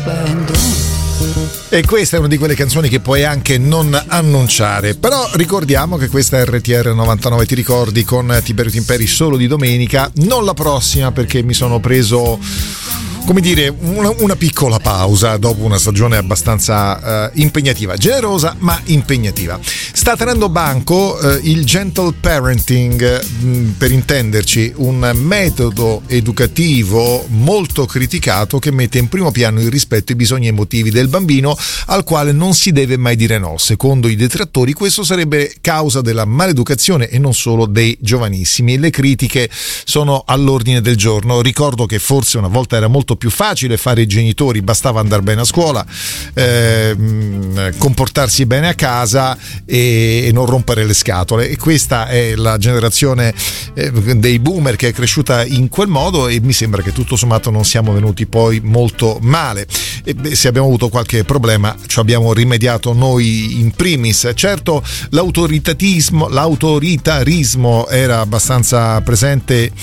E questa è una di quelle canzoni che puoi anche non annunciare. Però ricordiamo che questa è RTR 99, ti ricordi, con Tiberio Timperi solo di domenica, non la prossima, perché mi sono preso, come dire, una piccola pausa dopo una stagione abbastanza impegnativa, generosa ma impegnativa. Sta tenendo banco il gentle parenting, per intenderci, un metodo educativo molto criticato che mette in primo piano il rispetto ai bisogni emotivi del bambino, al quale non si deve mai dire no. Secondo i detrattori questo sarebbe causa della maleducazione e non solo dei giovanissimi. Le critiche sono all'ordine del giorno. Ricordo che forse una volta era molto più facile fare i genitori, bastava andare bene a scuola, comportarsi bene a casa e non rompere le scatole, e questa è la generazione dei boomer che è cresciuta in quel modo, e mi sembra che tutto sommato non siamo venuti poi molto male. E se abbiamo avuto qualche problema ci abbiamo rimediato noi in primis. Certo, l'autoritarismo era abbastanza presente